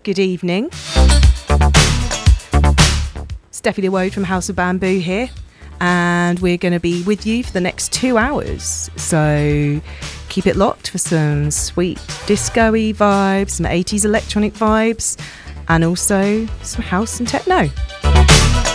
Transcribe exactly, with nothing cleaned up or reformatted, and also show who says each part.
Speaker 1: Good evening. Steffi LeWode from House of Bamboo here, and we're going to be with you for the next two hours. So keep it locked for some sweet disco-y vibes, some eighties electronic vibes, and also some house and techno.